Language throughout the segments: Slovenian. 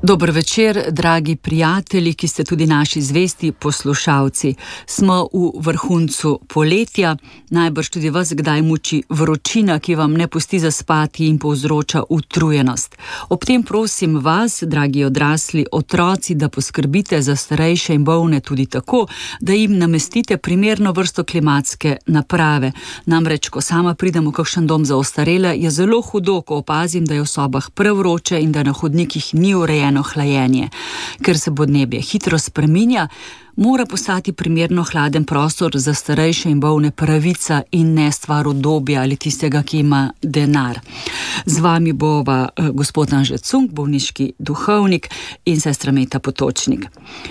Dober večer, dragi prijatelji, ki ste tudi naši zvesti poslušalci. Smo v vrhuncu poletja, najbrž tudi vas kdaj muči vročina, ki vam ne pusti zaspati in povzroča utrujenost. Ob tem prosim vas, dragi odrasli otroci, da poskrbite za starejše in bolne tudi tako, da jim namestite primerno vrsto klimatske naprave. Namreč, ko sama pridem v kakšen dom za ostarele, je zelo hudo, ko opazim, da je v sobah prevroče in da na hodnikih ni urejeno hlajenje. Ker se podnebje hitro spreminja, mora postati primerno hladen prostor za starejše in bolne pravica in ne stvar udobja ali tistega, ki ima denar. Z vami bova gospod Anže Cunk, bolniški duhovnik, in sestra Meta Potočnik.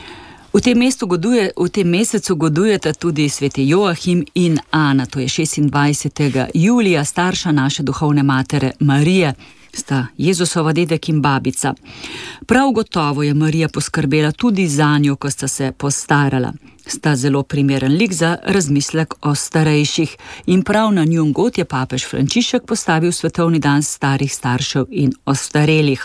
V tem mesecu godujeta tudi sveti Joachim in Ana, to je 26. julija, starša naše duhovne matere Marije, sta Jezusova dedek in babica. Prav gotovo je Marija poskrbela tudi zanjo, ko sta se postarala. Sta zelo primeren lik za razmislek o starejših in prav na njun god je papež Frančišek postavil svetovni dan starih staršev in ostarelih.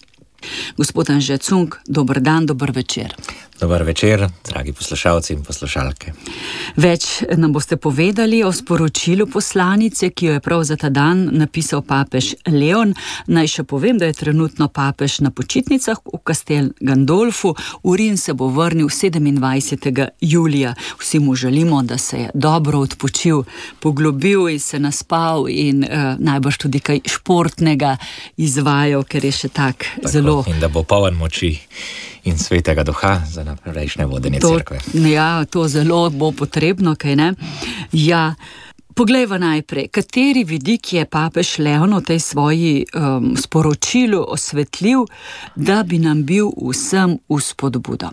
Gospod Anže Cunk, dober dan, dober večer. Dober večer, dragi poslušalci in poslušalke. Več nam boste povedali o sporočilu poslanice, ki jo je prav za ta dan napisal papež Leon. Naj še povem, da je trenutno papež na počitnicah v Castel Gandolfu. V Rim se bo vrnil 27. julija. Vsi mu želimo, da se je dobro odpočil, poglobil in se naspal in najbrž tudi kaj športnega izvajal, ker je še tako zelo... In da bo poln moči in svetega duha za naprejšnje vodenje cerkve. Ja, to zelo bo potrebno, kaj ne? Ja, poglejva najprej, kateri vidik je papež Leon v tej svoji sporočilu osvetljiv, da bi nam bil vsem vzpodbuda.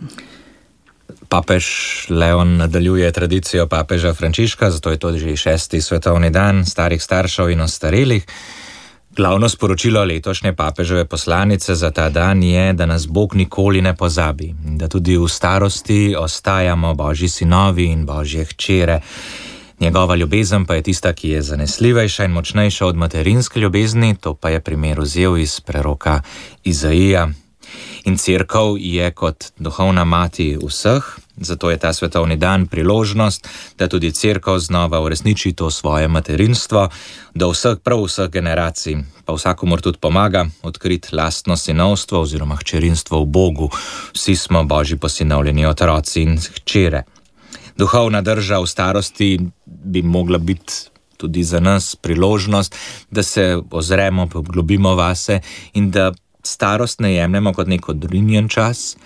Papež Leon nadaljuje tradicijo papeža Frančiška, zato je to že 6. svetovni dan starih staršev in ostarelih. Glavno sporočilo letošnje papeževe poslanice za ta dan je, da nas Bog nikoli ne pozabi, da tudi v starosti ostajamo Božji sinovi in Božje hčere. Njegova ljubezen pa je tista, ki je zanesljivejša in močnejša od materinske ljubezni, to pa je primer vzel iz preroka Izaija. In cerkev je kot duhovna mati vseh, zato je ta svetovni dan priložnost, da tudi cerkev znova uresniči to svoje materinstvo, da prav vseh generacij, pa vsakomur tudi pomaga odkriti lastno sinovstvo oziroma hčerinstvo v Bogu. Vsi smo Božji posinovljeni otroci in hčere. Duhovna drža v starosti bi mogla biti tudi za nas priložnost, da se ozremo, poglobimo vase in da starost ne jemljemo kot nek odrinjen čas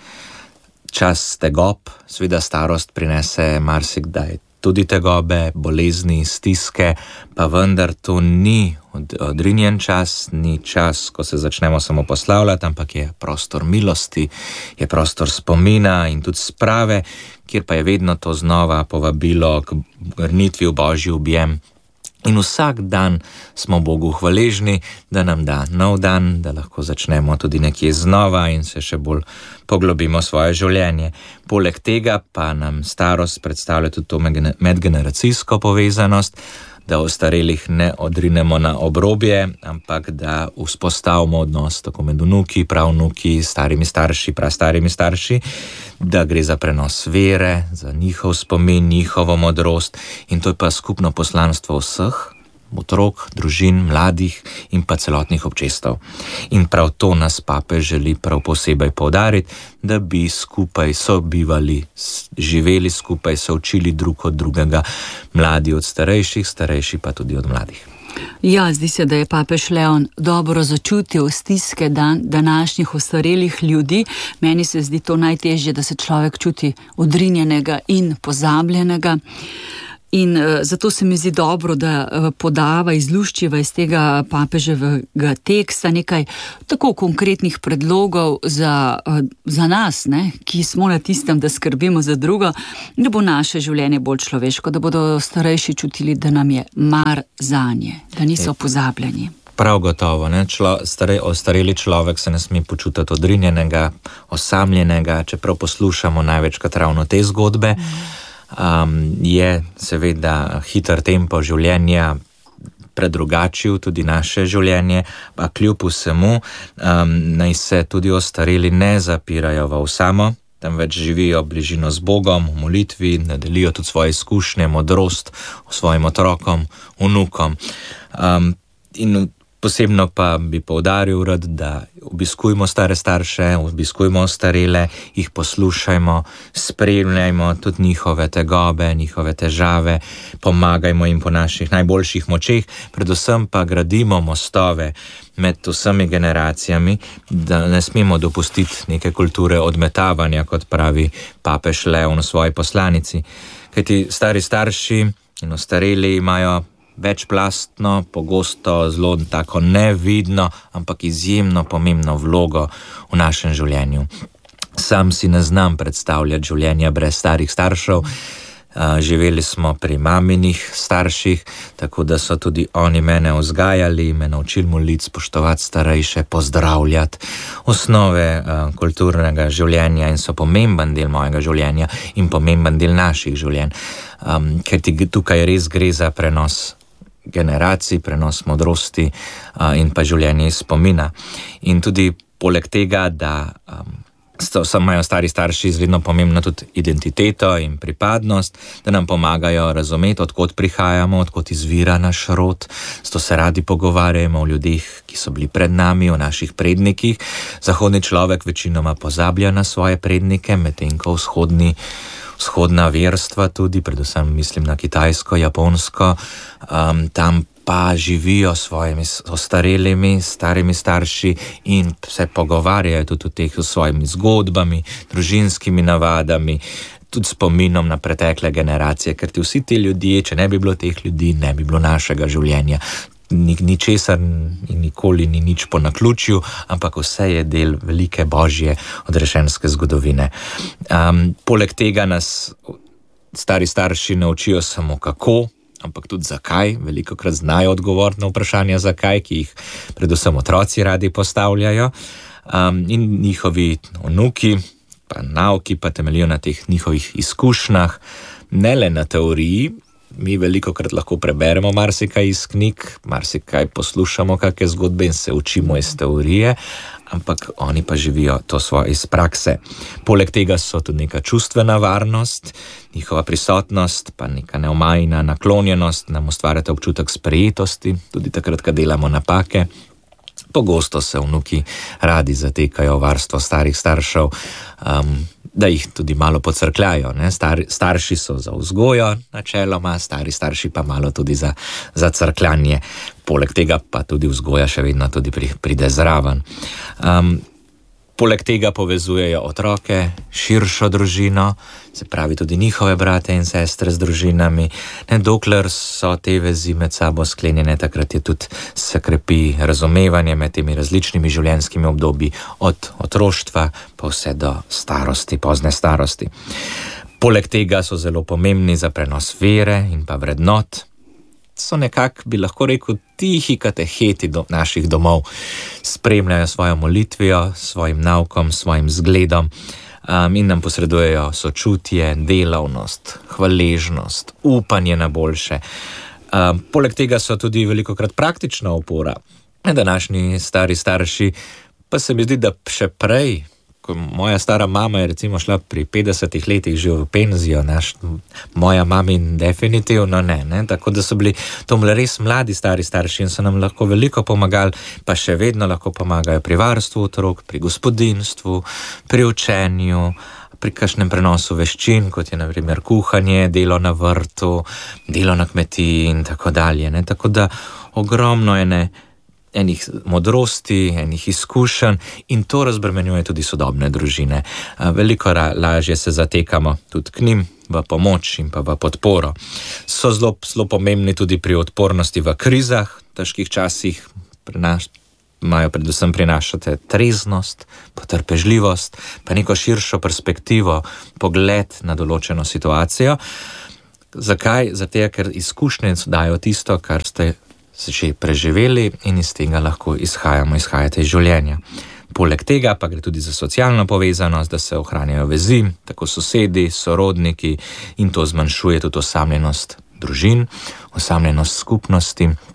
tegob. Seveda starost prinese marsikdaj tudi tegobe, bolezni, stiske, pa vendar to ni odrinjen čas, ni čas, ko se začnemo samo poslavljati, ampak je prostor milosti, je prostor spomina in tudi sprave, kjer pa je vedno to znova povabilo k vrnitvi v Božji objem. In vsak dan smo Bogu hvaležni, da nam da nov dan, da lahko začnemo tudi nekje znova in se še bolj poglobimo svoje življenje. Poleg tega pa nam starost predstavlja tudi to medgeneracijsko povezanost, da ostarelih ne odrinemo na obrobje, ampak da vzpostavimo odnos tako med vnuki, pravnuki, starimi starši, prastarimi starši, da gre za prenos vere, za njihov spomin, njihovo modrost in to je pa skupno poslanstvo vseh, otrok, družin, mladih in pa celotnih občestev. In prav to nas papež želi prav posebej poudariti, da bi skupaj sobivali, živeli skupaj, se učili drug od drugega, mladi od starejših, starejši pa tudi od mladih. Ja, zdi se, da je papež Leon dobro začutil stiske današnjih ostarelih ljudi. Meni se zdi to najtežje, da se človek čuti odrinjenega in pozabljenega. In zato se mi zdi dobro, da podava, izluščiva iz tega papeževega teksta nekaj tako konkretnih predlogov za nas, ne, ki smo na tistem, da skrbimo za drugo, da bo naše življenje bolj človeško, da bodo starejši čutili, da nam je mar zanje, da niso pozabljeni. Prav gotovo, ne? Ostareli človek se ne sme počutiti odrinjenega, osamljenega, čeprav poslušamo največkrat ravno te zgodbe. Je seveda hiter tempo življenja, predrugačil tudi naše življenje, pa kljub vsemu naj se tudi ostareli ne zapirajo v samo, temveč živijo bližino z Bogom, v molitvi, da delijo tudi svoje izkušnje, modrost svojim otrokom, vnukom. In posebno pa bi poudaril rad, da obiskujmo stare starše, obiskujmo ostarele, jih poslušajmo, spremljajmo tudi njihove tegobe, njihove težave, pomagajmo jim po naših najboljših močeh, predvsem pa gradimo mostove med vsemi generacijami, da ne smemo dopustiti neke kulture odmetavanja, kot pravi papež Leon v svoji poslanici. Kajti stari starši in ostareli imajo večplastno, pogosto zelo tako nevidno, ampak izjemno pomembno vlogo v našem življenju. Sam si ne znam predstavljati življenja brez starih staršev. Živeli smo pri maminih starših, tako da so tudi oni mene vzgajali, me naučili moliti, spoštovati starejše, pozdravljati, osnove kulturnega življenja in so pomemben del mojega življenja in pomemben del naših življenj. Ker tukaj res gre za prenos generacij, prenos modrosti in pa življenje iz spomina. In tudi poleg tega, da imajo stari starši izredno pomembno tudi identiteto in pripadnost, da nam pomagajo razumeti, odkot prihajamo, odkot izvira naš rod, zato se radi pogovarjamo o ljudeh, ki so bili pred nami, o naših prednikih. Zahodni človek večinoma pozablja na svoje prednike, medtem ko vzhodna verstva tudi, predvsem mislim na Kitajsko, Japonsko, tam pa živijo svojimi ostarelimi, starimi starši in se pogovarjajo tudi o teh svojimi zgodbami, družinskimi navadami, tudi spominom na pretekle generacije, ker ti vsi ti ljudje, če ne bi bilo teh ljudi, ne bi bilo našega življenja. Ničesar in nikoli ni nič po naključju, ampak vse je del velike božje odrešenske zgodovine. Poleg tega nas stari starši naučijo samo kako, ampak tudi zakaj. Velikokrat znajo odgovoriti na vprašanja zakaj, ki jih predvsem otroci radi postavljajo. In njihovi vnuki, pa nauki pa temeljijo na teh njihovih izkušnjah, ne le na teoriji. Mi velikokrat lahko preberemo marsikaj iz knjig, marsikaj poslušamo, kakšne zgodbe in se učimo iz teorije, ampak oni pa živijo to svoje iz prakse. Poleg tega so tudi neka čustvena varnost, njihova prisotnost, pa neka neomajna naklonjenost nam ustvarjata občutek sprejetosti, tudi takrat, ko delamo napake. Pogosto se vnuki radi zatekajo v varstvo starih staršev, da jih tudi malo pocrkljajo. Starši so za vzgojo načeloma, stari starši pa malo tudi za crkljanje. Poleg tega pa tudi vzgoja še vedno tudi pride zraven. Poleg tega povezujejo otroke, širšo družino, se pravi tudi njihove brate in sestre z družinami. Dokler so te vezi med sabo sklenjene, takrat je tudi se krepi razumevanje med temi različnimi življenjskimi obdobji, od otroštva pa vse do starosti, pozne starosti. Poleg tega so zelo pomembni za prenos vere in pa vrednot. So nekako, bi lahko rekel, tihi kateheti do naših domov, spremljajo svojo molitvijo, svojim naukom, svojim zgledom in nam posredujejo sočutje, delavnost, hvaležnost, upanje na boljše. Poleg tega so tudi velikokrat praktična opora. Današnji stari starši pa se mi zdi, da še prej, ko moja stara mama je recimo šla pri 50 letih že v penzijo, moja mamin definitivno ne, tako da so bili to res mladi stari starši in so nam lahko veliko pomagali, pa še vedno lahko pomagajo pri varstvu otrok, pri gospodinjstvu, pri učenju, pri kakšnem prenosu veščin, kot je na primer kuhanje, delo na vrtu, delo na kmetiji in tako dalje. Tako da ogromno je enih modrosti, enih izkušenj in to razbremenjuje tudi sodobne družine. Veliko lažje se zatekamo tudi k njim v pomoč in pa v podporo. So zelo pomembni tudi pri odpornosti v krizah, v težkih časih imajo predvsem prinašate treznost, potrpežljivost, pa neko širšo perspektivo, pogled na določeno situacijo. Zakaj? Zato, ker izkušnje dajo tisto, kar ste že preživeli in iz tega lahko izhajate iz življenja. Poleg tega pa gre tudi za socialno povezanost, da se ohranjajo vezi, tako sosedi, sorodniki in to zmanjšuje tudi osamljenost družin, osamljenost skupnosti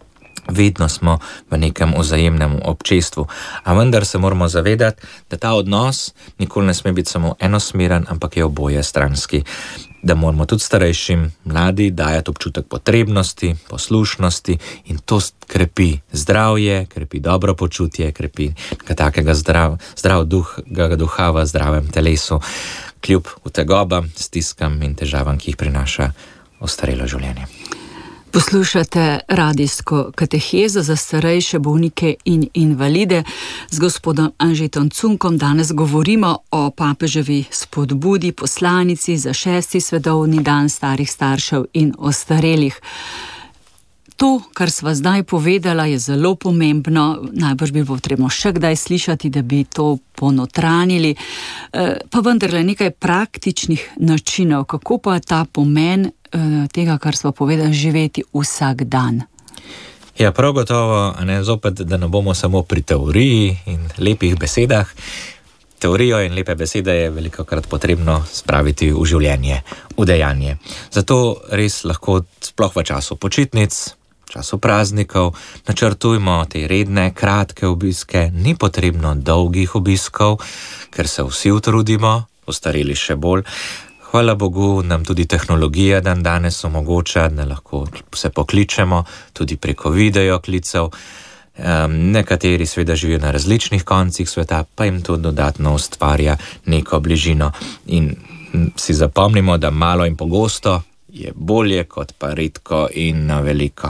Vedno smo v nekem vzajemnem občestvu, a vendar se moramo zavedati, da ta odnos nikoli ne sme biti samo enosmeren, ampak je oboje stranski. Da moramo tudi starejšim, mladi dajati občutek potrebnosti, poslušnosti in to krepi zdravje, krepi dobro počutje, krepi takega zdrav duha v zdravem telesu, kljub utegobam, stiskam in težavam, ki jih prinaša ostarelo življenje. Poslušate radijsko katehezo za starejše bolnike in invalide. Z gospodom Anžetom Cunkom danes govorimo o papeževi spodbudi, poslanici za 6. svetovni dan starih staršev in ostarelih. To, kar sva zdaj povedala, je zelo pomembno, najbrž bi bilo potrebno še kdaj slišati, da bi to ponotranili, pa vendarle nekaj praktičnih načinov, kako pa ta pomen tega, kar sva povedala, živeti vsak dan. Ja, prav gotovo, zopet, da ne bomo samo pri teoriji in lepih besedah. Teorijo in lepe besede je velikokrat potrebno spraviti v življenje, v dejanje. Zato res lahko sploh v času počitnic, času praznikov, načrtujmo te redne, kratke obiske, ni potrebno dolgih obiskov, ker se vsi utrudimo, ostareli še bolj. Hvala Bogu, nam tudi tehnologija dan danes omogoča, da lahko se pokličemo tudi preko video klicev. Nekateri seveda živijo na različnih koncih sveta, pa jim to dodatno ustvarja neko bližino. In si zapomnimo, da malo in pogosto je bolje kot pa redko in na veliko,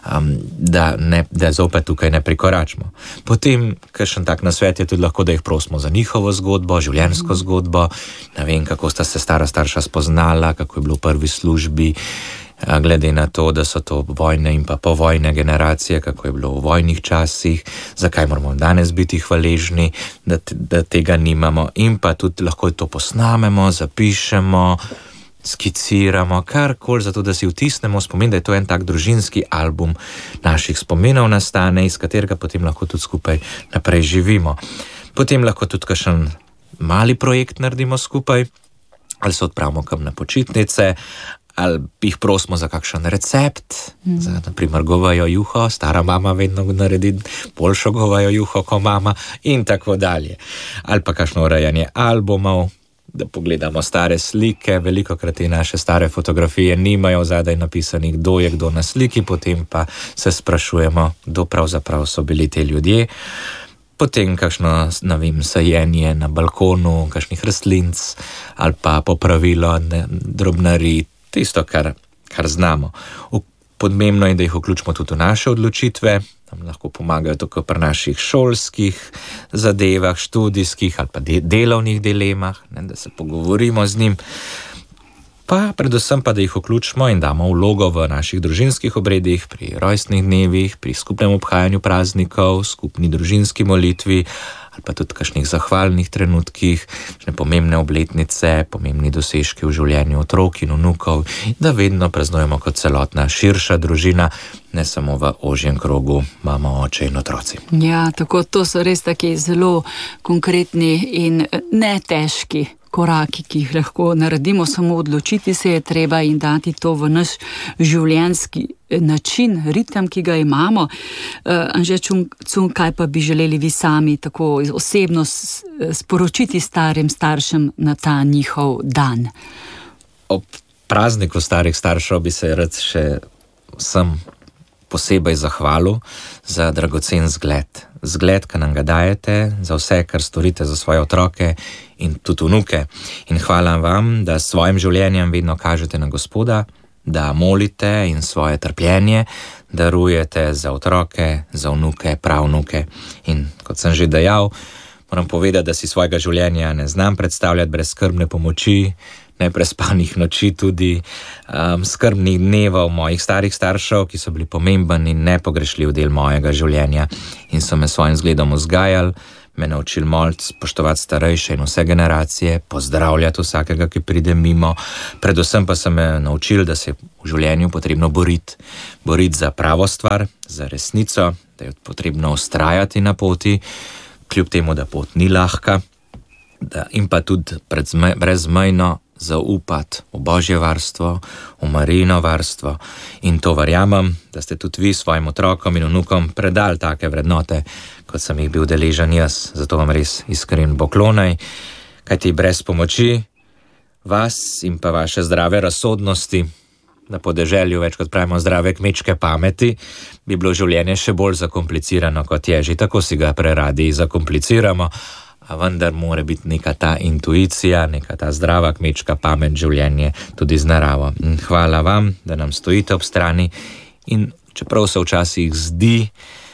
da zopet tukaj ne prikoračimo. Potem, kakšen tak nasvet je tudi lahko, da jih prosimo za njihovo zgodbo, življenjsko zgodbo, ne vem, kako sta se stara starša spoznala, kako je bilo v prvi službi, glede na to, da so to vojne in pa povojne generacije, kako je bilo v vojnih časih, zakaj moramo danes biti hvaležni, da tega nimamo, in pa tudi lahko to posnamemo, zapišemo, skiciramo, karkoli, zato da si vtisnemo spomin, da je to en tak družinski album naših spominov nastane, iz katerega potem lahko tudi skupaj naprej živimo. Potem lahko tudi kakšen mali projekt naredimo skupaj, ali se odpravimo kam na počitnice, ali jih prosimo za kakšen recept, za naprimer govejo juho, stara mama vedno naredi boljšo govejo juho kot mama in tako dalje. Ali pa kakšno urejanje albumov, da pogledamo stare slike, velikokrat te naše stare fotografije nimajo zadaj napisanih, kdo je kdo na sliki, potem pa se sprašujemo, kdo pravzaprav so bili te ljudje. Potem kakšno, sajenje na balkonu, kakšnih rastlinc, ali pa popravilo drobnari, tisto, kar znamo. Pomembno je, da jih vključimo tudi v naše odločitve, nam lahko pomagajo tako pri naših šolskih zadevah, študijskih ali pa delovnih dilemah, da se pogovorimo z njim. Pa predvsem pa, da jih vključimo in damo vlogo v naših družinskih obredih, pri rojstnih dnevih, pri skupnem obhajanju praznikov, skupni družinski molitvi, ali pa tudi kakšnih zahvalnih trenutkih, pomembne obletnice, pomembni dosežki v življenju otrok in vnukov, da vedno praznujemo kot celotna širša družina, ne samo v ožjem krogu mama, oče in otroci. Ja, tako, to so res taki zelo konkretni in ne težki koraki, ki jih lahko naredimo, samo odločiti se je treba in dati to v naš življenjski način, ritem, ki ga imamo. Anže Cunk, kaj pa bi želeli vi sami tako osebno sporočiti starim staršem na ta njihov dan? Ob prazniku starih staršev bi se rad še vsem posebej zahvalil za dragocen zgled. Zgled, ki nam ga dajete, za vse, kar storite za svoje otroke in tudi vnuke. In hvala vam, da s svojim življenjem vedno kažete na Gospoda, da molite in svoje trpljenje darujete za otroke, za vnuke, pravnuke. In kot sem že dejal, moram povedati, da si svojega življenja ne znam predstavljati brez skrbne pomoči, neprespanih noči, tudi skrbnih dnevov mojih starih staršev, ki so bili pomemben in nepogrešljiv del mojega življenja in so me svojim zgledom vzgajali, me naučili moliti, spoštovati starejše in vse generacije, pozdravljati vsakega, ki pride mimo. Predvsem pa so me naučili, da se v življenju potrebno boriti za pravo stvar, za resnico, da je potrebno vztrajati na poti, kljub temu, da pot ni lahka, in pa tudi brezmejno zaupati v Božje varstvo, v Marijino varstvo. In to verjamem, da ste tudi vi svojim otrokom in vnukom predali take vrednote, kot sem jih bil deležen jaz. Zato vam res iskren poklonaj, kajti brez pomoči vas in pa vaše zdrave razsodnosti, na podeželju več kot pravimo zdrave kmečke pameti, bi bilo življenje še bolj zakomplicirano, kot je. Že tako si ga preradi zakompliciramo, a vendar mora biti neka ta intuicija, neka ta zdrava kmečka pamet življenje tudi z naravo. In hvala vam, da nam stojite ob strani in čeprav se včasih zdi,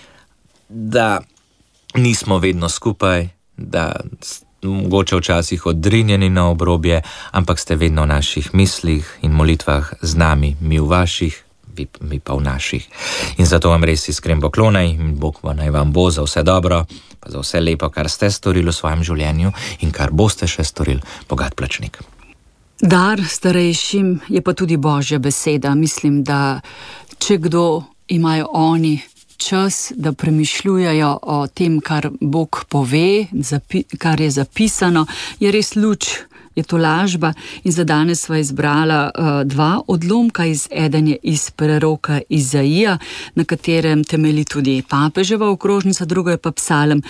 da nismo vedno skupaj, da mogoče včasih odrinjeni na obrobje, ampak ste vedno v naših mislih in molitvah z nami, mi v vaših, mi pa v naših. In zato vam res iskren poklonaj in Bog naj vam bo za vse dobro, pa za vse lepo, kar ste storili v svojem življenju in kar boste še storili, bogat plačnik. Dar starejšim je pa tudi Božja beseda. Mislim, da če kdo imajo oni čas, da premišljujejo o tem, kar Bog pove, kar je zapisano, je res luč, je to lažba. In za danes sva izbrala dva odlomka, eden je iz preroka Izaija, na katerem temelji tudi papeževa okrožnica, drugo je pa Psalm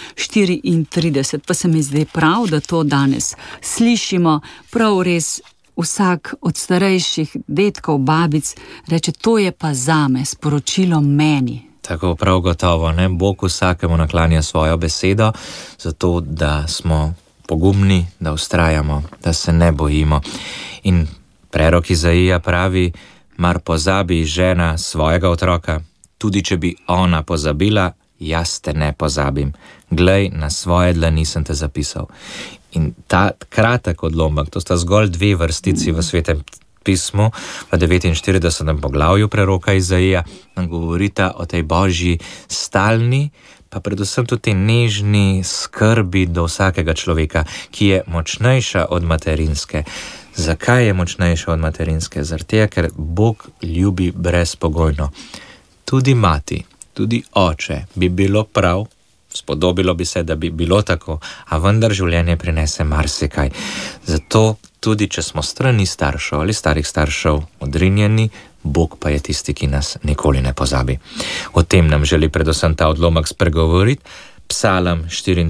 34. Pa se mi zdi prav, da to danes slišimo, prav res vsak od starejših dedkov, babic reče, to je pa zame, sporočilo meni. Tako prav gotovo, ne? Bog vsakemu naklanja svojo besedo, zato da smo pogumni, da vztrajamo, da se ne bojimo. In prerok Izaija pravi, mar pozabi žena svojega otroka, tudi če bi ona pozabila, jaz te ne pozabim. Glej, na svoje dlani sem te zapisal. In ta kratek odlomek, to sta zgolj 2 vrstici v Svetem pismu, v 49. poglavju preroka Izaija, nam govorita o tej Božji stalni, pa predvsem tudi tej nežni skrbi do vsakega človeka, ki je močnejša od materinske. Zakaj je močnejša od materinske? Zaradi tega, ker Bog ljubi brezpogojno. Tudi mati, tudi oče bi bilo prav, spodobilo bi se, da bi bilo tako, a vendar življenje prinese marsikaj. Zato tudi, če smo strani staršev ali starih staršev odrinjeni, Bog pa je tisti, ki nas nikoli ne pozabi. O tem nam želi predvsem ta odlomek spregovoriti. Psalm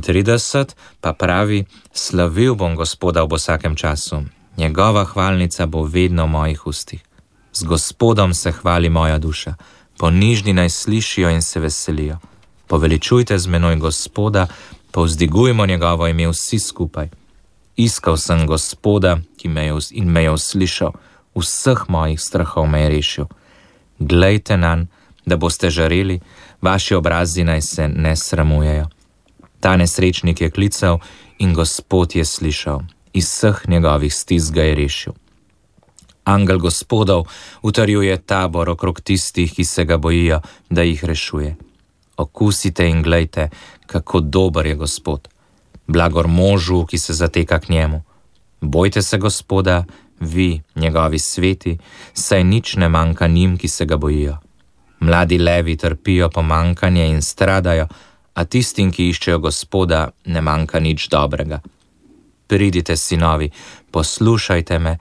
34 pa pravi, slavil bom Gospoda v vsakem času, njegova hvalnica bo vedno v mojih ustih. Z Gospodom se hvali moja duša, ponižni naj slišijo in se veselijo. Poveličujte z menoj Gospoda, povzdigujmo njegovo ime vsi skupaj. Iskal sem Gospoda, ki me je uslišal, vseh mojih strahov me je rešil. Glejte nanj, da boste žareli, vaši obrazi naj se ne sramujejo. Ta nesrečnik je klical in Gospod je slišal, iz vseh njegovih stisk ga je rešil. Angel Gospodov utrjuje tabor okrog tistih, ki se ga bojijo, da jih rešuje. Okusite in glejte, kako dober je Gospod. Blagor možu, ki se zateka k njemu. Bojte se Gospoda, vi, njegovi sveti, saj nič ne manjka njim, ki se ga bojijo. Mladi levi trpijo pomanjkanje in stradajo, a tistim, ki iščejo Gospoda, ne manjka nič dobrega. Pridite, sinovi, poslušajte me,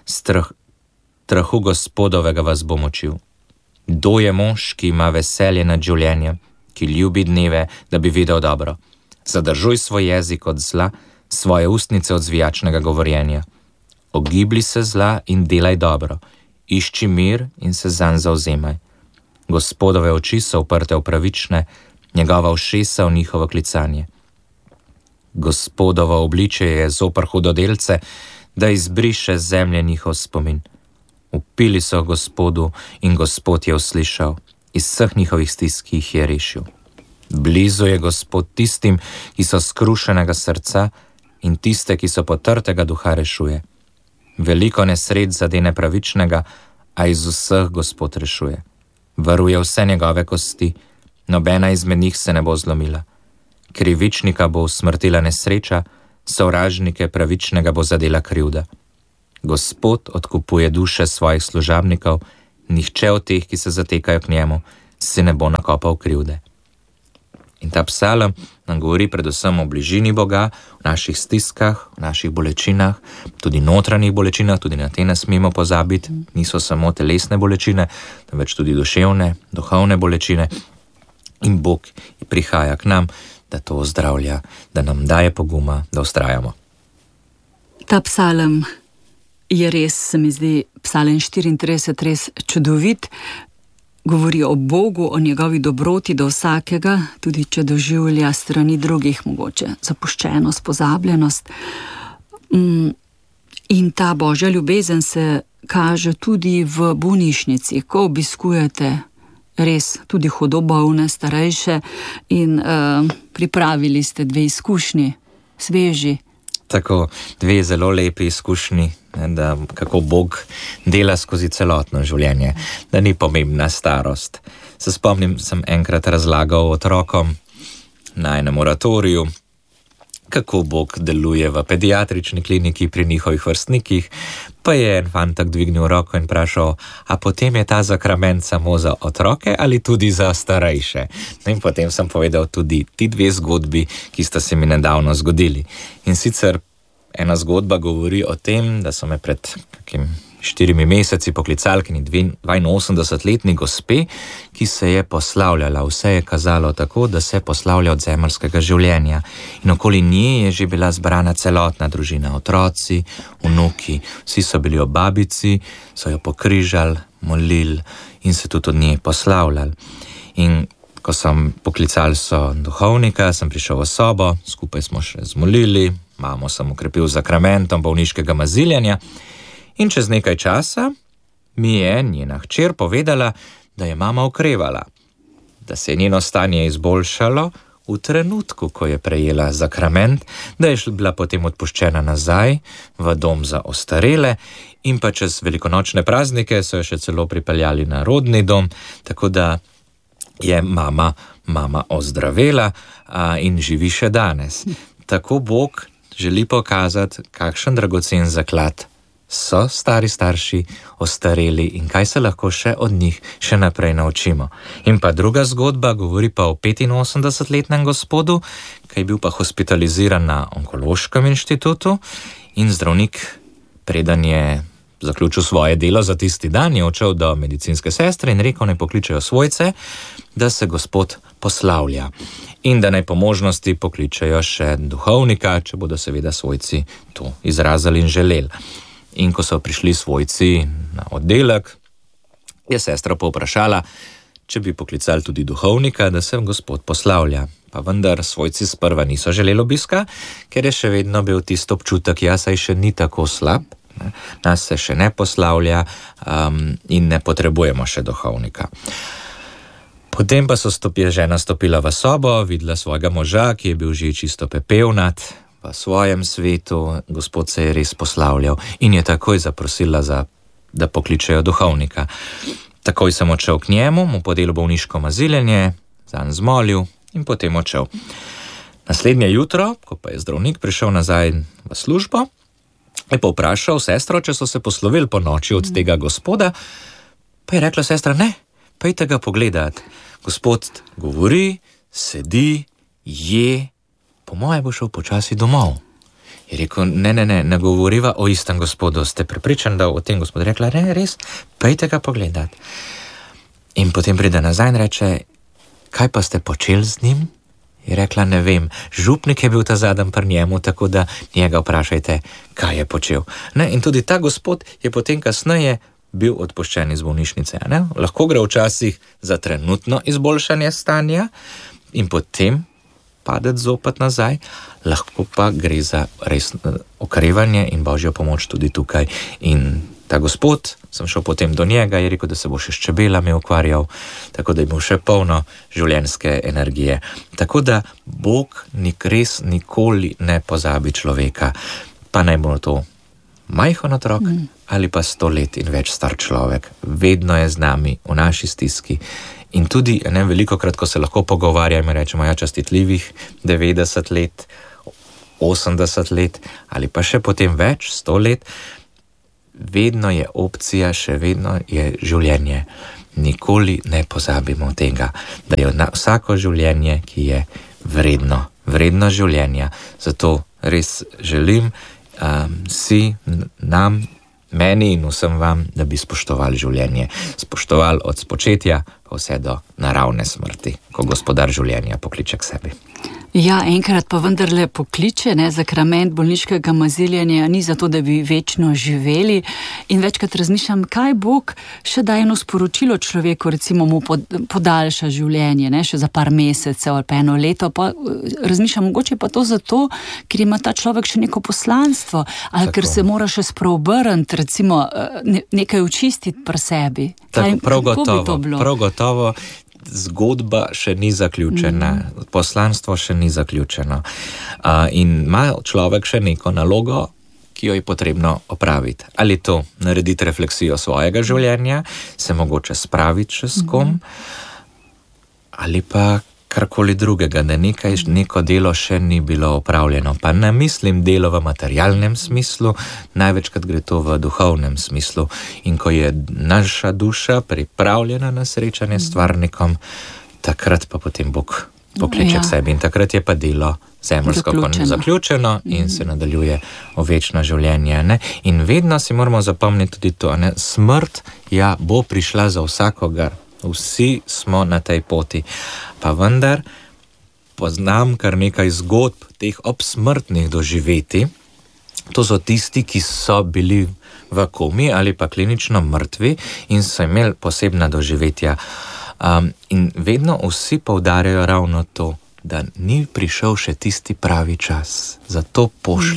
strahu Gospodovega vas bom učil. Kdo je mož, ki ima veselje nad življenjem, ki ljubi dneve, da bi videl dobro? Zadržuj svoj jezik od zla, svoje ustnice od zvijačnega govorjenja. Ogibli se zla in delaj dobro, išči mir in se zanj zavzemaj. Gospodove oči so uprte v pravične, njegova ušesa v njihovo klicanje. Gospodovo obličje je zoper hudodelce, da izbriše z zemlje njihov spomin. Upili so Gospodu in Gospod je uslišal, iz vseh njihovih stisk jih je rešil. Blizu je Gospod tistim, ki so skrušenega srca in tiste, ki so potrtega duha rešuje. Veliko nesreč zadene pravičnega, a iz vseh Gospod rešuje. Varuje vse njegove kosti, nobena izmed njih se ne bo zlomila. Krivičnika bo usmrtila nesreča, sovražnike pravičnega bo zadela krivda. Gospod odkupuje duše svojih služabnikov, nihče od teh, ki se zatekajo k njemu, si ne bo nakopal krivde. In ta psalm nam govori predvsem o bližini Boga, v naših stiskah, v naših bolečinah, tudi notranjih bolečinah, tudi na te ne smemo pozabiti, niso samo telesne bolečine, temveč tudi duševne, duhovne bolečine. In Bog prihaja k nam, da to ozdravlja, da nam daje poguma, da vztrajamo. Ta psalm je res, se mi zdi, psalm 34 res čudovit. Govori o Bogu, o njegovi dobroti do vsakega, tudi če doživlja strani drugih mogoče zapuščenost, pozabljenost. In ta Božja ljubezen se kaže tudi v bolnišnici, ko obiskujete res tudi hudo bolne, starejše in pripravili ste 2 izkušnji, sveži. Tako, 2 zelo lepi izkušnji, da kako Bog dela skozi celotno življenje, da ni pomembna starost. Se spomnim, sem enkrat razlagal otrokom na enem oratoriju, kako Bog deluje v pediatrični kliniki pri njihovih vrstnikih, pa je en fantak dvignil roko in vprašal, a potem je ta sakrament samo za otroke ali tudi za starejše? In potem sem povedal tudi ti 2 zgodbi, ki sta se mi nedavno zgodili. In sicer ena zgodba govori o tem, da so me pred 4 meseci poklicali k 82-letni gospe, ki se je poslavljala. Vse je kazalo tako, da se poslavlja od zemeljskega življenja. In okoli nje je že bila zbrana celotna družina, otroci, vnuki, vsi so bili ob babici, so jo pokrižali, molili in se tudi od nje poslavljali. In ko sem poklical so duhovnika, sem prišel v sobo, skupaj smo še zmolili, mamo sem ukrepil z zakramentom bolniškega maziljanja. In čez nekaj časa mi je njena hčer povedala, da je mama okrevala, da se je njeno stanje izboljšalo v trenutku, ko je prejela zakrament, da je bila potem odpuščena nazaj v dom za ostarele in pa čez velikonočne praznike so jo še celo pripeljali na rodni dom, tako da je mama ozdravela in živi še danes. Tako Bog želi pokazati, kakšen dragocen zaklad so stari starši, ostareli in kaj se lahko še od njih še naprej naučimo. In pa druga zgodba govori pa o 85-letnem gospodu, ki je bil pa hospitaliziran na onkološkem inštitutu in zdravnik, preden je zaključil svoje delo za tisti dan, je odšel do medicinske sestre in rekel, naj pokličejo svojce, da se gospod poslavlja in da naj po možnosti pokličejo še duhovnika, če bodo seveda svojci to izrazili in želeli. In ko so prišli svojci na oddelek, je sestra povprašala, če bi poklicali tudi duhovnika, da se gospod poslavlja. Pa vendar svojci sprva niso želeli obiska, ker je še vedno bil tisti občutek, saj še ni tako slab, nas se še ne poslavlja in ne potrebujemo še duhovnika. Potem pa je žena stopila v sobo, videla svojega moža, ki je bil že čisto pepelnat, v svojem svetu, gospod se je res poslavljal in je takoj zaprosila, da pokličejo duhovnika. Takoj sem odšel k njemu, mu podelil bolniško maziljenje, zanj zmolil in potem odšel. Naslednje jutro, ko pa je zdravnik prišel nazaj v službo, je pa vprašal sestro, če so se poslovili po noči od tega gospoda, pa je rekla sestra, ne, pejte ga pogledat. Gospod govori, sedi, je, po moje bo šel počasi domov. Je rekel, ne govoriva o istem gospodu, ste prepričani, da o tem gospodu? Rekla, ne, res, pejte ga pogledat. In potem pride nazaj in reče, kaj pa ste počeli z njim? Je rekla, ne vem, župnik je bil ta zadnji pri njemu, tako da njega vprašajte, kaj je počel. Ne? In tudi ta gospod je potem kasneje bil odpuščen iz bolnišnice. Ne? Lahko gre včasih za trenutno izboljšanje stanja in potem padeti zopet nazaj, lahko pa gre za res okrevanje in Božjo pomoč tudi tukaj. In ta gospod, sem šel potem do njega, je rekel, da se bo še s čebelami ukvarjal, tako da je imel še polno življenjske energije. Tako da Bog res nikoli ne pozabi človeka, pa naj bo to majhen otrok ali pa 100 let in več star človek. Vedno je z nami v naši stiski. In tudi velikokrat, ko se lahko pogovarjamo, rečemo, častitljivih 90 let, 80 let ali pa še potem več, 100 let, vedno je opcija, še vedno je življenje. nikoli ne pozabimo tega, da je vsako življenje, ki je vredno življenja. Zato res želim meni in vsem vam, da bi spoštovali življenje. Spoštovali od spočetja vse do naravne smrti, ko gospodar življenja pokliče k sebi. Ja, enkrat pa vendarle pokliče, zakrament bolniškega maziljenja ni zato, da bi večno živeli, in večkrat razmišljam, kaj Bog še daje eno sporočilo človeku, recimo mu podaljša življenje, še za par mesecev ali pa 1 leto, pa razmišljam, mogoče pa to zato, ker ima ta človek še neko poslanstvo, ali ker se mora še spreobrniti, recimo nekaj očistiti pri sebi. Prav gotovo. Zgodba še ni zaključena, poslanstvo še ni zaključeno. In ima človek še neko nalogo, ki jo je potrebno opraviti. Ali to narediti refleksijo svojega življenja, se mogoče spraviti še s kom, ali pa karkoli drugega, da neko delo še ni bilo opravljeno. Pa ne mislim delo v materialnem smislu, največkrat gre to v duhovnem smislu. In ko je naša duša pripravljena na srečanje s stvarnikom, takrat pa potem Bog pokliče k sebi. In takrat je pa delo zemeljsko zaključeno in se nadaljuje v večno življenje. Ne? In vedno si moramo zapomniti tudi to, smrt bo prišla za vsakogar. Vsi smo na tej poti. Pa vendar poznam kar nekaj zgodb teh obsmrtnih doživetij. To so tisti, ki so bili v komi ali pa klinično mrtvi in so imeli posebna doživetja. In vedno vsi poudarjajo ravno to, da ni prišel še tisti pravi čas. Zato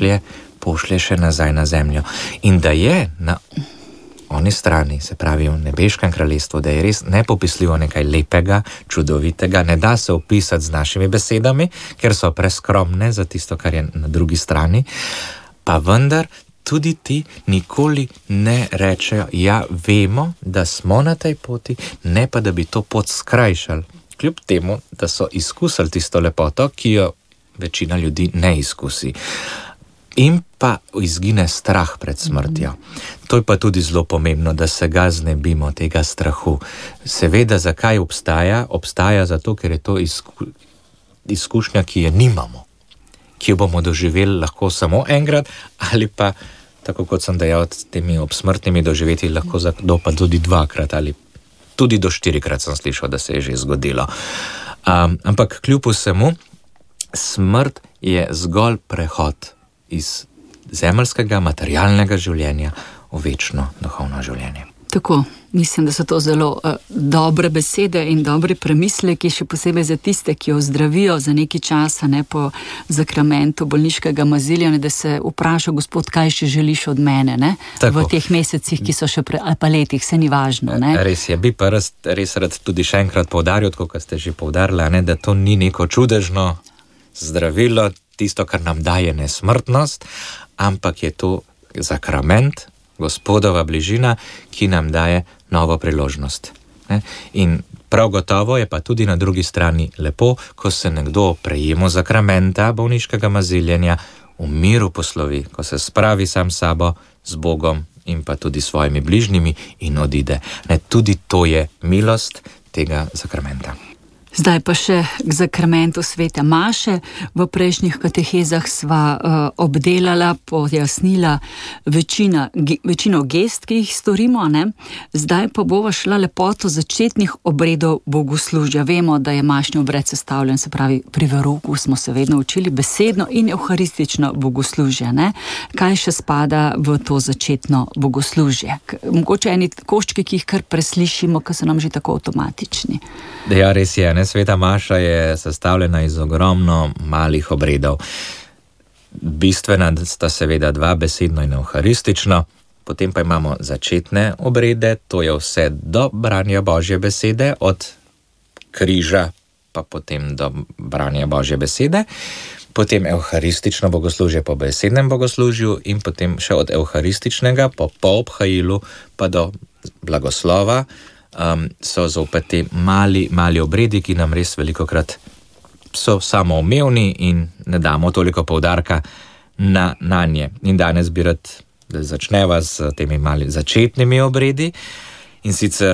pošlje še nazaj na zemljo. In da je na oni strani, se pravi v nebeškem kraljestvu, da je res nepopisljivo nekaj lepega, čudovitega, ne da se opisati z našimi besedami, ker so preskromne za tisto, kar je na drugi strani, pa vendar tudi ti nikoli ne rečejo, vemo, da smo na tej poti, ne pa da bi to pot skrajšali, kljub temu, da so izkusili tisto lepoto, ki jo večina ljudi ne izkusi. In pa izgine strah pred smrtjo. To je pa tudi zelo pomembno, da se ga znebimo, tega strahu. Seveda, zakaj obstaja? Obstaja zato, ker je to izkušnja, ki je nimamo, ki jo bomo doživeli lahko samo enkrat, ali pa, tako kot sem dejal, s temi obsmrtnimi doživetji lahko pa tudi 2-krat, ali tudi do 4-krat sem slišal, da se je že zgodilo. Ampak kljub vsemu, smrt je zgolj prehod iz zemeljskega, materialnega življenja v večno duhovno življenje. Tako, mislim, da so to zelo dobre besede in dobri premisleki, še posebej za tiste, ki jo zdravijo za nekaj časa, po zakramentu bolniškega maziljenja, da se vpraša, Gospod, kaj še želiš od mene, v teh mesecih, ki so še ali pa letih, se ni važno. Res je, bi pa res rad tudi še enkrat poudaril, kot ste že poudarili, da to ni neko čudežno zdravilo, tisto, kar nam daje nesmrtnost, ampak je to zakrament, Gospodova bližina, ki nam daje novo priložnost. In prav gotovo je pa tudi na drugi strani lepo, ko se nekdo prejemo zakramenta bolniškega maziljenja, v miru poslovi, ko se spravi sam sabo z Bogom in pa tudi svojimi bližnjimi in odide. Tudi to je milost tega zakramenta. Zdaj pa še k zakramentu svete maše. V prejšnjih katehezah sva obdelala, pojasnila večino gest, ki jih storimo, Zdaj pa bova šla lepoto začetnih obredov bogoslužja. Vemo, da je mašni obred sestavljen, se pravi pri verouku smo se vedno učili besedno in evharistično bogoslužje. Kaj še spada v to začetno bogoslužje? Mogoče eni koščki, ki jih kar preslišimo, ki so nam že tako avtomatični. Ja, res je. Sveta maša je sestavljena iz ogromno malih obredov. Bistvena sta seveda 2, besedno in evharistično, potem pa imamo začetne obrede, to je vse do branja Božje besede, od križa pa potem do branja Božje besede, potem evharistično bogoslužje po besednem bogoslužju in potem še od evharističnega po obhajilu pa do blagoslova. So zopet te mali obredi, ki nam res velikokrat so samoumevni in ne damo toliko poudarka na nje. In danes bi rad, da začneva s temi mali začetnimi obredi, in sicer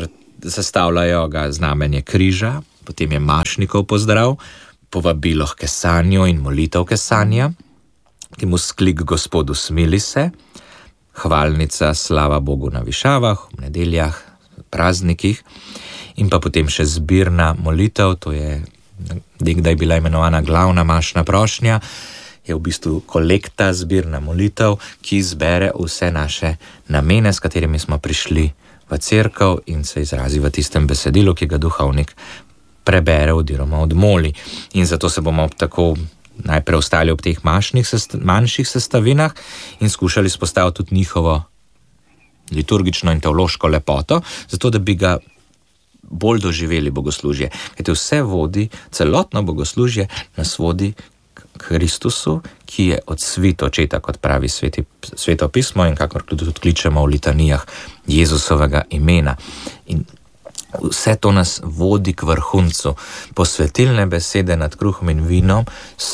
Sestavljajo ga znamenje križa, potem je mašnikov pozdrav, povabilo k kesanju in molitev kesanja, temu sklik Gospodu smili se, hvalnica slava Bogu na višavah, v nedeljah, praznikih in pa potem še zbirna molitev, to je nekdaj bila imenovana glavna mašna prošnja, je v bistvu kolekta, zbirna molitev, ki zbere vse naše namene, s katerimi smo prišli v cerkev in se izrazi v tistem besedilu, ki ga duhovnik prebere oziroma odmoli. In zato se bomo tako najprej ostali ob teh manjših sestavinah in skušali spostaviti tudi njihovo liturgično in teološko lepoto, zato da bi ga bolj doživeli bogoslužje. Kajte vse vodi, celotno bogoslužje nas vodi k Kristusu, ki je od svit očeta, kot pravi Sveto pismo in kakor tudi kličemo v litanijah Jezusovega imena. In vse to nas vodi k vrhuncu. Posvetilne besede nad kruhom in vinom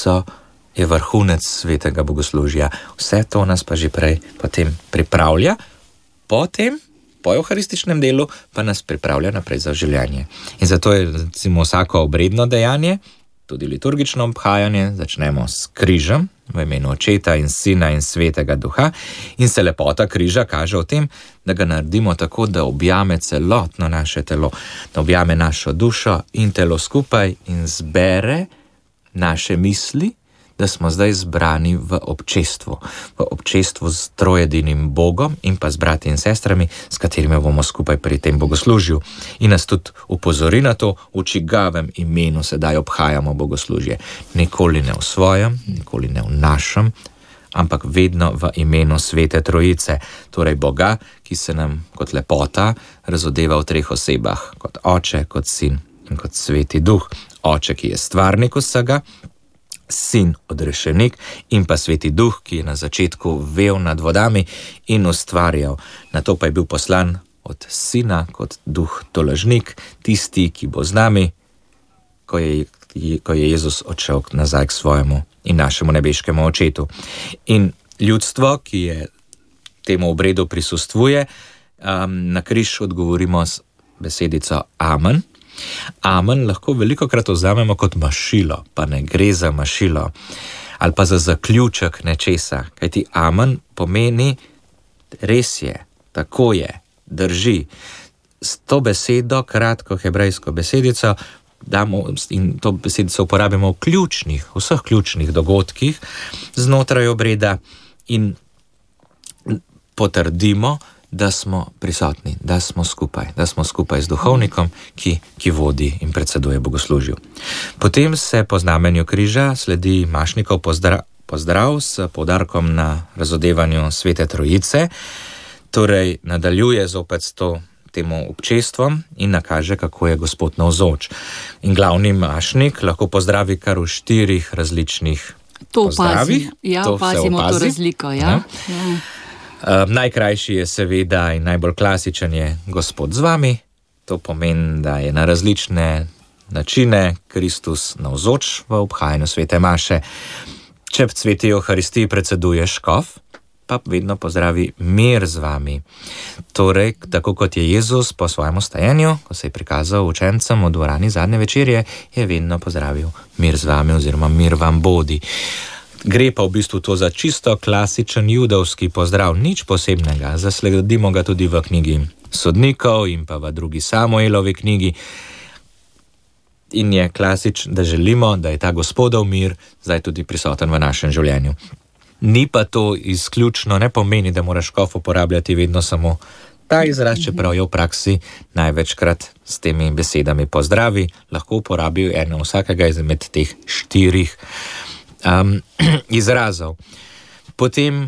je vrhunec svetega bogoslužja. Vse to nas pa že prej potem pripravlja, potem po evharističnem delu pa nas pripravlja naprej za življenje. In zato je recimo vsako obredno dejanje, tudi liturgično obhajanje, začnemo s križem v imenu Očeta in Sina in Svetega Duha in se lepota križa kaže v tem, da ga naredimo tako, da objame celotno naše telo, da objame našo dušo in telo skupaj in zbere naše misli, da smo zdaj zbrani v občestvu s trojedinim Bogom in pa z brati in sestrami, s katerimi bomo skupaj pri tem bogoslužju. In nas tudi upozori na to, v čigavem imenu sedaj obhajamo bogoslužje. Nikoli ne v svojem, nikoli ne v našem, ampak vedno v imenu Svete Trojice, torej Boga, ki se nam kot lepota razodeva v treh osebah, kot Oče, kot Sin in kot Sveti Duh. Oče, ki je stvarnik vsega, Sin, odrešenik in pa Sveti Duh, ki je na začetku vel nad vodami in ustvarjal. Nato pa je bil poslan od Sina kot Duh tolažnik, tisti, ki bo z nami, ko je Jezus odšel nazaj k svojemu in našemu nebeškemu Očetu. In ljudstvo, ki je temu obredu prisustvuje, na križ odgovorimo s besedico Amen. Amen lahko velikokrat vzamemo kot mašilo, pa ne gre za mašilo ali pa za zaključek nečesa, kajti amen pomeni res je, tako je, drži. S to besedo, kratko hebrejsko besedico, damo in to besedico uporabimo v vseh ključnih dogodkih znotraj obreda in potrdimo, da smo prisotni, da smo skupaj z duhovnikom, ki vodi in predseduje bogoslužju. Potem se po znamenju križa sledi mašnikov pozdrav s poudarkom na razodevanju Svete Trojice, torej nadaljuje zopet s temu občestvom in nakaže, kako je Gospod navzoč. In glavni mašnik lahko pozdravi kar v 4 različnih pozdravih. Opazimo to razliko, ja. Najkrajši je seveda in najbolj klasičen je Gospod z vami. To pomeni, da je na različne načine Kristus navzoč v obhajanju svete maše. Če v sveti Evharistiji predseduje škof, pa vedno pozdravi mir z vami. Torej, tako kot je Jezus po svojem vstajenju, ko se je prikazal učencem v dvorani zadnje večerje, je vedno pozdravil mir z vami oziroma mir vam bodi. Gre pa v bistvu to za čisto klasičen judovski pozdrav, nič posebnega. Zasledimo ga tudi v knjigi Sodnikov in pa v drugi Samuelovi knjigi. In je klasičen, da želimo, da je ta Gospodov mir zdaj tudi prisoten v našem življenju. Ni pa to izključno, ne pomeni, da moraš škof uporabljati vedno samo ta izraz, čeprav je v praksi največkrat s temi besedami pozdravi, lahko uporabijo eno vsakega izmed teh 4 izrazov. Potem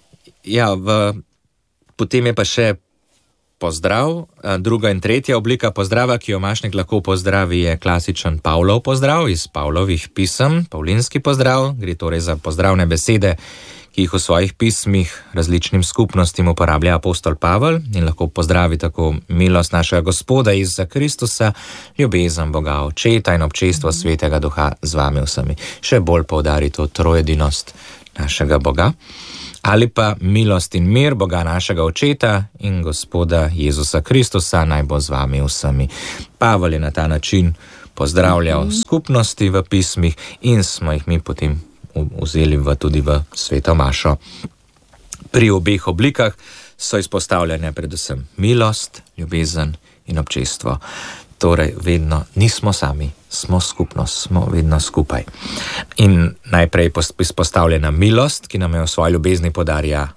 je pa še pozdrav, druga in tretja oblika pozdrava, ki jo mašnik lahko pozdravi, je klasičen Pavlov pozdrav iz Pavlovih pisem, pavlinski pozdrav, gre torej za pozdravne besede, ki jih v svojih pismih različnim skupnostim uporablja apostol Pavel in lahko pozdravi tako milost našega Gospoda Jezusa Kristusa, ljubezen Boga Očeta in občestvo Svetega Duha z vami vsemi. Še bolj poudari to trojedinost našega Boga. ali pa milost in mir Boga našega Očeta in Gospoda Jezusa Kristusa naj bo z vami vsemi. Pavel je na ta način pozdravljal skupnosti v pismih in smo jih mi potem vzeli tudi v sveto mašo. Pri obeh oblikah so izpostavljene predvsem milost, ljubezen in občestvo. Torej, vedno nismo sami, smo skupnost, smo vedno skupaj. In najprej izpostavljena milost, ki nam jo v svoji ljubezni podarja